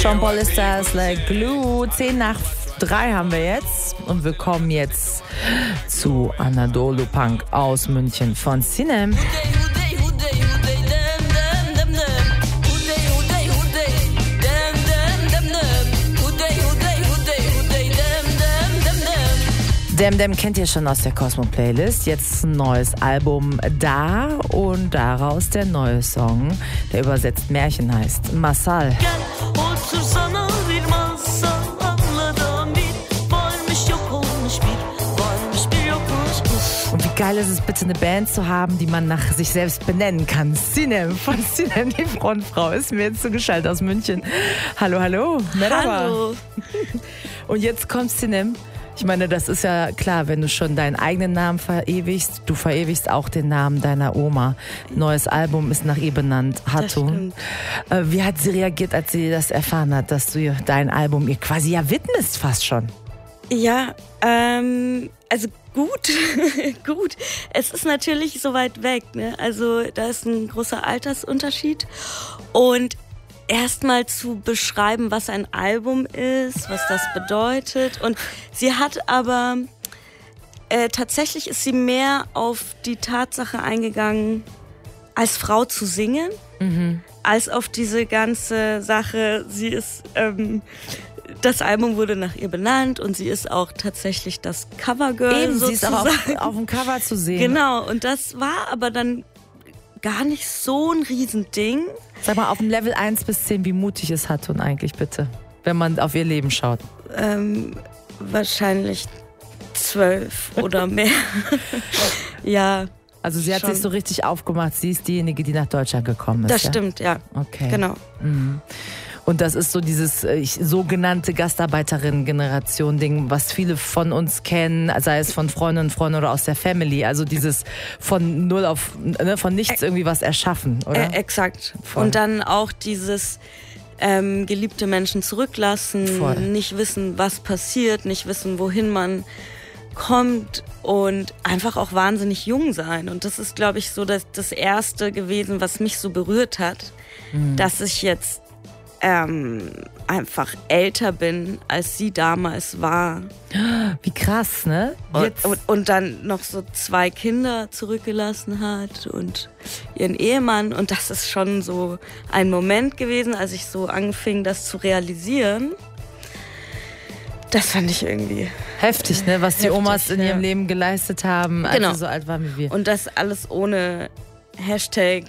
Sean Paul ist das, like glue. 2:10 haben wir jetzt. Und wir kommen jetzt zu Anadolu Punk aus München von Sinem. Dem kennt ihr schon aus der Cosmo-Playlist. Jetzt ein neues Album da und daraus der neue Song, der übersetzt Märchen heißt. Masal. Und wie geil ist es bitte, eine Band zu haben, die man nach sich selbst benennen kann. Sinem von Sinem, die Frontfrau, ist mir jetzt zugeschaltet aus München. Hallo, hallo. Merhaba. Hallo. Und jetzt kommt Sinem. Ich meine, das ist ja klar, wenn du schon deinen eigenen Namen verewigst, du verewigst auch den Namen deiner Oma. Neues Album ist nach ihr benannt, Hatun. Wie hat sie reagiert, als sie das erfahren hat, dass du dein Album ihr quasi ja widmest fast schon? Ja, also gut, gut. Es ist natürlich so weit weg, ne? Also da ist ein großer Altersunterschied und erstmal zu beschreiben, was ein Album ist, was das bedeutet. Und sie hat aber, tatsächlich ist sie mehr auf die Tatsache eingegangen, als Frau zu singen, als auf diese ganze Sache. Sie ist, das Album wurde nach ihr benannt und sie ist auch tatsächlich das Covergirl. Eben, sozusagen. sie ist auch auf dem Cover zu sehen. Genau, und das war aber dann gar nicht so ein Riesending. Sag mal, auf dem Level 1 bis 10, wie mutig ist Hatun eigentlich bitte, wenn man auf ihr Leben schaut? Wahrscheinlich 12 oder mehr. Ja. Also sie hat sich so richtig aufgemacht, sie ist diejenige, die nach Deutschland gekommen ist. Das stimmt, ja. Okay. Genau. Mhm. Und das ist so dieses sogenannte Gastarbeiterinnen-Generation-Ding, was viele von uns kennen, sei es von Freundinnen und Freunden oder aus der Family. Also dieses von null auf, von nichts irgendwie was erschaffen, oder? Exakt. Voll. Und dann auch dieses geliebte Menschen zurücklassen, Voll. Nicht wissen, was passiert, nicht wissen, wohin man kommt und einfach auch wahnsinnig jung sein. Und das ist, glaube ich, so das Erste gewesen, was mich so berührt hat, dass ich jetzt einfach älter bin, als sie damals war. Wie krass, ne? Und dann noch so 2 Kinder zurückgelassen hat und ihren Ehemann. Und das ist schon so ein Moment gewesen, als ich so anfing, das zu realisieren. Das fand ich irgendwie heftig, ne? Was die Omas in ja. ihrem Leben geleistet haben, als sie so alt waren wie wir. Und das alles ohne Hashtag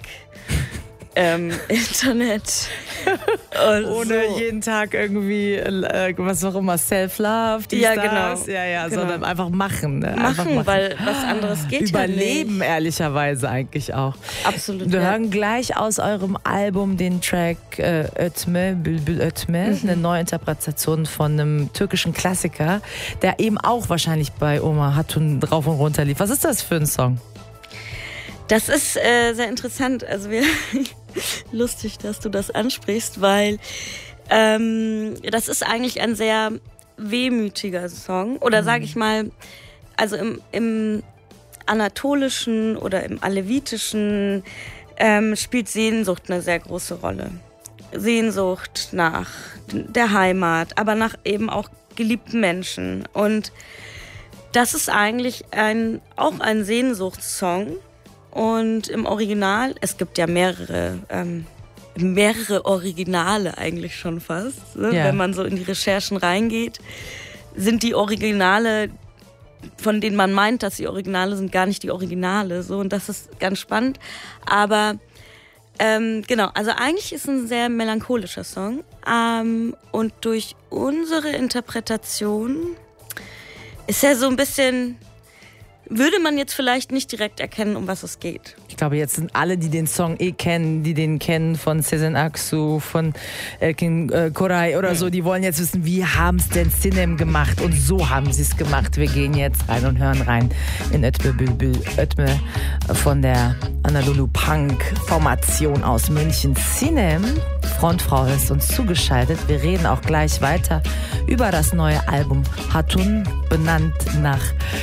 Internet. Und ohne so. jeden Tag irgendwie, was auch immer, Self-Love, ja, das. Genau. Ja, genau. Sondern einfach machen. Ne? Machen, weil was anderes geht Überleben, halt ehrlicherweise eigentlich auch. Absolut. Wir hören gleich aus eurem Album den Track Ötme, Bülbül Ötme, eine Neuinterpretation von einem türkischen Klassiker, der eben auch wahrscheinlich bei Oma Hatun drauf und runter lief. Was ist das für ein Song? Das ist sehr interessant. Also lustig, dass du das ansprichst, weil das ist eigentlich ein sehr wehmütiger Song. Oder sage ich mal, also im anatolischen oder im alevitischen spielt Sehnsucht eine sehr große Rolle. Sehnsucht nach der Heimat, aber nach eben auch geliebten Menschen. Und das ist eigentlich auch ein Sehnsuchtssong. Und im Original, es gibt ja mehrere Originale eigentlich schon fast, ne? Ja. Wenn man so in die Recherchen reingeht, sind die Originale, von denen man meint, dass sie Originale sind, gar nicht die Originale. So, und das ist ganz spannend. Aber genau, also eigentlich ist es ein sehr melancholischer Song. Und durch unsere Interpretation ist er so ein bisschen... Würde man jetzt vielleicht nicht direkt erkennen, um was es geht. Ich glaube, jetzt sind alle, die den Song kennen, die den kennen von Sezen Aksu, von Erkin Koray oder so, die wollen jetzt wissen, wie haben es denn Sinem gemacht? Und so haben sie es gemacht. Wir gehen jetzt rein und hören rein in Ötme Bülbül Ötme von der Anadolu Punk Formation aus München. Sinem, Frontfrau, ist uns zugeschaltet. Wir reden auch gleich weiter über das neue Album Hatun, benannt nach